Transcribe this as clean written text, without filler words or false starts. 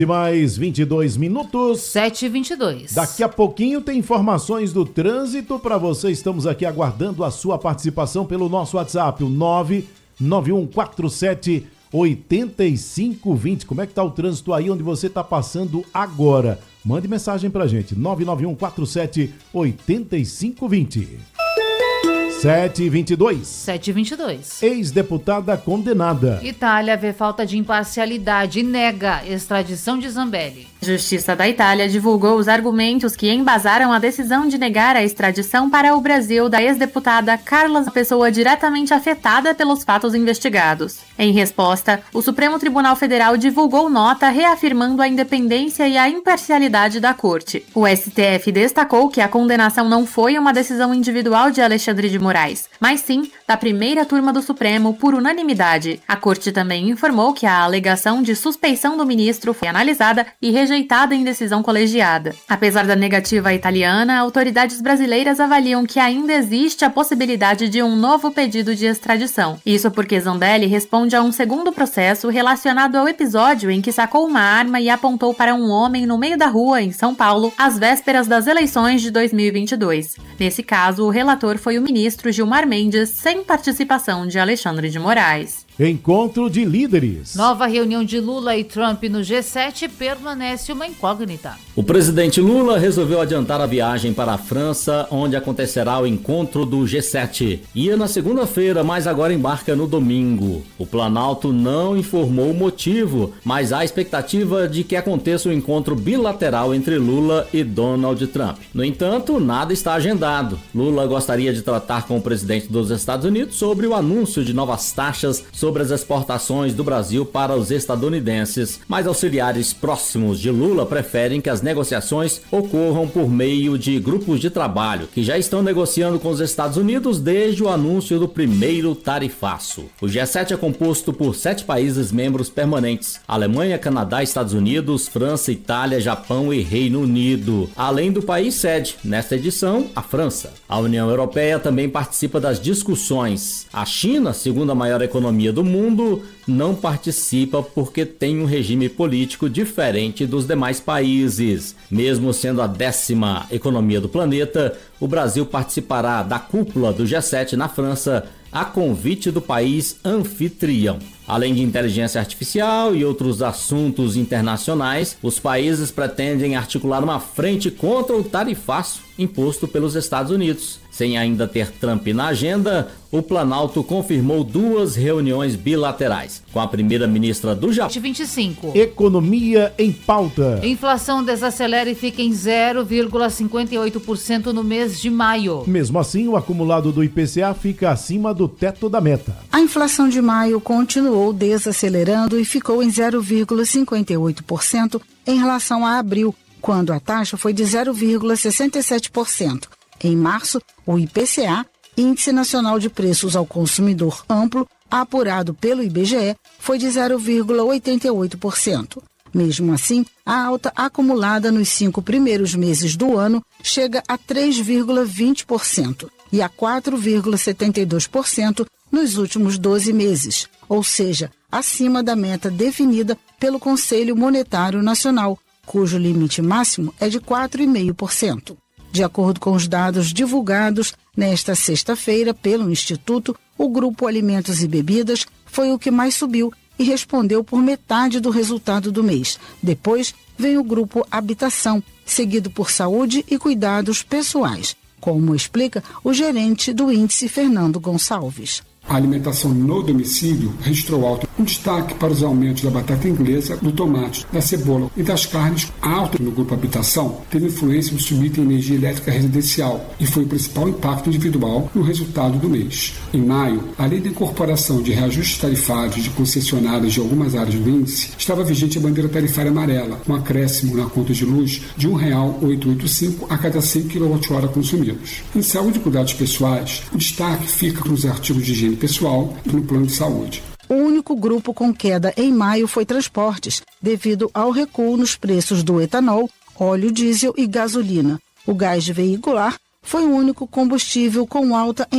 Mais 22 minutos. 7h22. Daqui a pouquinho tem informações do trânsito para você. Estamos aqui aguardando a sua participação pelo nosso WhatsApp, o 991478520. Como é que tá o trânsito aí onde você está passando agora? Mande mensagem pra gente, 991478520. 7h22. Ex-deputada condenada. Itália vê falta de imparcialidade e nega extradição de Zambelli. Justiça da Itália divulgou os argumentos que embasaram a decisão de negar a extradição para o Brasil da ex-deputada Carla, pessoa diretamente afetada pelos fatos investigados. Em resposta, o Supremo Tribunal Federal divulgou nota reafirmando a independência e a imparcialidade da corte. O STF destacou que a condenação não foi uma decisão individual de Alexandre de Moraes, mas sim da primeira turma do Supremo por unanimidade. A corte também informou que a alegação de suspeição do ministro foi analisada e rejeitada em decisão colegiada. Apesar da negativa italiana, autoridades brasileiras avaliam que ainda existe a possibilidade de um novo pedido de extradição. Isso porque Zambelli responde a um segundo processo relacionado ao episódio em que sacou uma arma e apontou para um homem no meio da rua, em São Paulo, às vésperas das eleições de 2022. Nesse caso, o relator foi o ministro Gilmar Mendes, sem participação de Alexandre de Moraes. Encontro de líderes. Nova reunião de Lula e Trump no G7 permanece uma incógnita. O presidente Lula resolveu adiantar a viagem para a França, onde acontecerá o encontro do G7. Ia na segunda-feira, mas agora embarca no domingo. O Planalto não informou o motivo, mas há expectativa de que aconteça um encontro bilateral entre Lula e Donald Trump. No entanto, nada está agendado. Lula gostaria de tratar com o presidente dos Estados Unidos sobre o anúncio de novas taxas sobre as exportações do Brasil para os estadunidenses, mas auxiliares próximos de Lula preferem que as negociações ocorram por meio de grupos de trabalho, que já estão negociando com os Estados Unidos desde o anúncio do primeiro tarifaço. O G7 é composto por 7 países membros permanentes: Alemanha, Canadá, Estados Unidos, França, Itália, Japão e Reino Unido, além do país sede, nesta edição, a França. A União Europeia também participa das discussões. A China, segunda maior economia do mundo, não participa porque tem um regime político diferente dos demais países. Mesmo sendo a 10ª economia do planeta, o Brasil participará da cúpula do G7 na França, a convite do país anfitrião. Além de inteligência artificial e outros assuntos internacionais, os países pretendem articular uma frente contra o tarifaço imposto pelos Estados Unidos. Sem ainda ter Trump na agenda, o Planalto confirmou 2 reuniões bilaterais com a primeira-ministra do Japão. 25. Economia em pauta. Inflação desacelera e fica em 0,58% no mês de maio. Mesmo assim, o acumulado do IPCA fica acima do teto da meta. A inflação de maio continuou desacelerando e ficou em 0,58% em relação a abril, quando a taxa foi de 0,67%. Em março, o IPCA, Índice Nacional de Preços ao Consumidor Amplo, apurado pelo IBGE, foi de 0,88%. Mesmo assim, a alta acumulada nos 5 primeiros meses do ano chega a 3,20% e a 4,72% nos últimos 12 meses, ou seja, acima da meta definida pelo Conselho Monetário Nacional, cujo limite máximo é de 4,5%. De acordo com os dados divulgados nesta sexta-feira pelo Instituto, o grupo Alimentos e Bebidas foi o que mais subiu e respondeu por metade do resultado do mês. Depois vem o grupo Habitação, seguido por Saúde e Cuidados Pessoais, como explica o gerente do índice, Fernando Gonçalves. A alimentação no domicílio registrou alta. Um destaque para os aumentos da batata inglesa, do tomate, da cebola e das carnes. A alta no grupo Habitação teve influência no subido em energia elétrica residencial e foi o principal impacto individual no resultado do mês. Em maio, além da incorporação de reajustes tarifários de concessionárias de algumas áreas do índice, estava vigente a bandeira tarifária amarela, com acréscimo na conta de luz de R$ 1,885 a cada 100 kWh consumidos. Em saúde e cuidados pessoais, o destaque fica para os artigos de higiene pessoal e no plano de saúde. O único grupo com queda em maio foi transportes, devido ao recuo nos preços do etanol, óleo diesel e gasolina. O gás veicular foi o único combustível com alta em